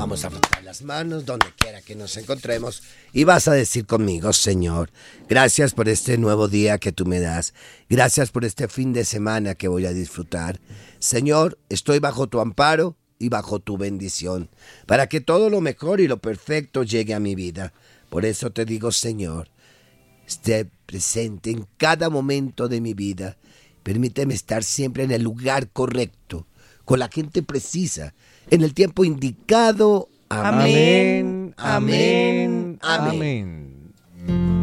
Vamos a frotar las manos donde quiera que nos encontremos y vas a decir conmigo: Señor, gracias por este nuevo día que tú me das. Gracias por este fin de semana que voy a disfrutar. Señor, estoy bajo tu amparo y bajo tu bendición, para que todo lo mejor y lo perfecto llegue a mi vida. Por eso te digo, Señor, esté presente en cada momento de mi vida. Permíteme estar siempre en el lugar correcto, con la gente precisa, en el tiempo indicado. Amén. Amén. Amén. Amén.